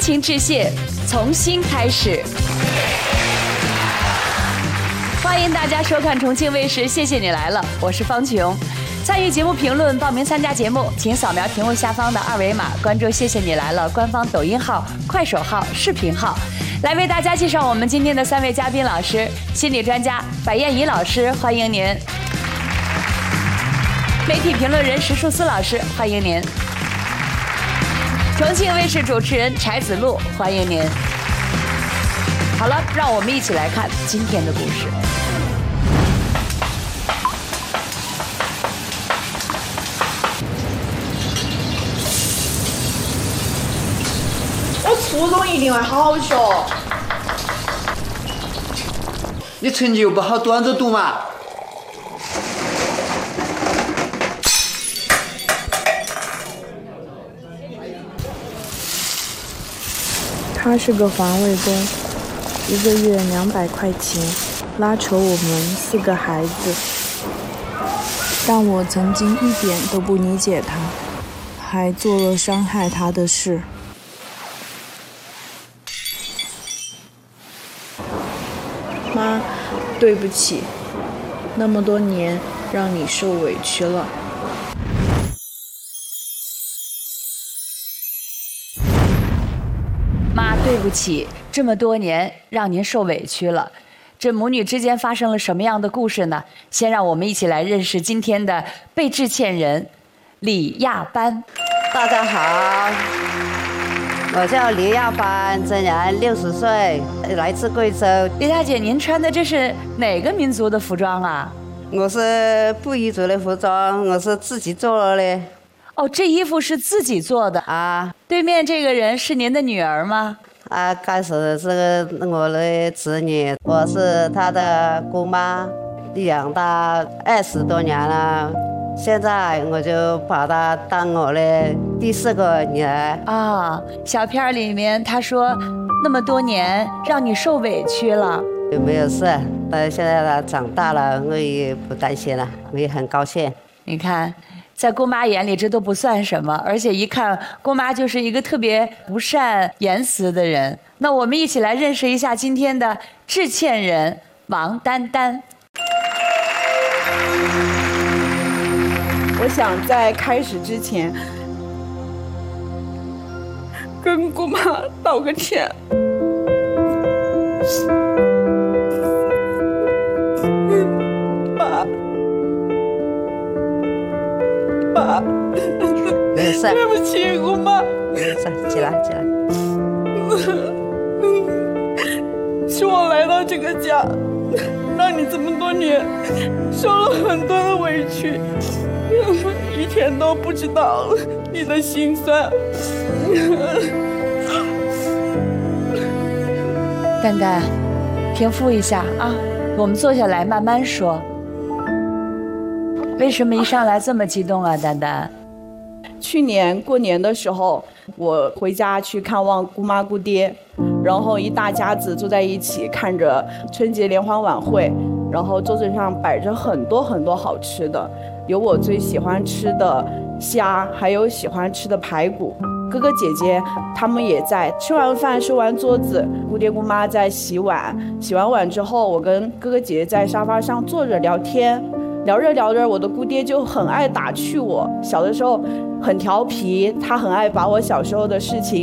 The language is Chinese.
情致谢，从新开始。欢迎大家收看重庆卫视《谢谢你来了》，我是方琼。参与节目评论、报名参加节目，请扫描屏幕下方的二维码，关注“谢谢你来了”官方抖音号、快手号、视频号，来为大家介绍我们今天的3位嘉宾老师：心理专家白燕怡老师，欢迎您；媒体评论人石树思老师，欢迎您；重庆卫视主持人柴子路，欢迎您。好了，让我们一起来看今天的故事。 初中一定会好好学。 你成绩又不好，端着读嘛。 他是个环卫工，1个月200块钱，拉扯我们4个孩子。但我曾经一点都不理解他，还做了伤害他的事。妈，对不起，那么多年让你受委屈了。 妈，对不起，这么多年让您受委屈了。这母女之间发生了什么样的故事呢？先让我们一起来认识今天的被致歉人李亚班。 大家好，我叫李亚班，今年60岁，来自贵州。 李大姐，您穿的这是哪个民族的服装啊？ 我是布依族的服装，我是自己做的。 哦，这衣服是自己做的啊？ 对面这个人是您的女儿吗？ 啊，该是这个我的侄女，我是她的姑妈，养她20多年了。现在我就把她当我的第4个女儿啊。小片里面他说，那么多年让你受委屈了。 没有事，但现在她长大了，我也不担心了，我也很高兴。 你看，在姑妈眼里这都不算什么，而且一看姑妈就是一个特别不善言辞的人。那我们一起来认识一下今天的致歉人王丹丹。 我想在开始之前跟姑妈道个歉。爸， 没事， 对不起，姑妈。 没事，起来。 是我来到这个家，让你这么多年受了很多的委屈，一天都不知道你的心酸。 丹丹，平复一下啊，我们坐下来慢慢说。为什么一上来这么激动啊，丹丹？ 去年过年的时候，我回家去看望姑妈姑爹，然后一大家子坐在一起看着春节联欢晚会，然后桌子上摆着很多很多好吃的，有我最喜欢吃的虾，还有喜欢吃的排骨。哥哥姐姐他们也在，吃完饭收完桌子，姑爹姑妈在洗碗，洗完碗之后，我跟哥哥姐姐在沙发上坐着聊天。聊着，我的姑爹就很爱打趣我。小的时候很调皮，他很爱把我小时候的事情